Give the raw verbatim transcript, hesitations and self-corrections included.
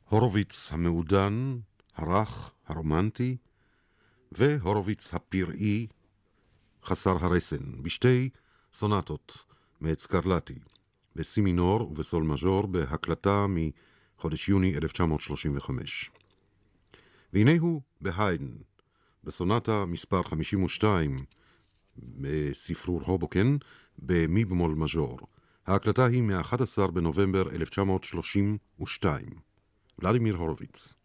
הורוביץ המעודן, הרך, הרומנטי, והורוביץ הפראי, חסר הרסן, בשתי סונטות מאת סקרלטי, בסי מינור ובסול מז'ור, בהקלטה מחודש יוני אלף תשע מאות שלושים וחמש. והנה הוא בהיידן, בסונטה מספר חמישים ושתיים, בספרור הובוקן, במי במול מז'ור. ההקלטה היא מ-אחד עשר בנובמבר אלף תשע מאות שלושים ושתיים. ולדימיר הורוביץ.